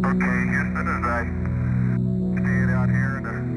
Okay, Houston, as I stand out here in the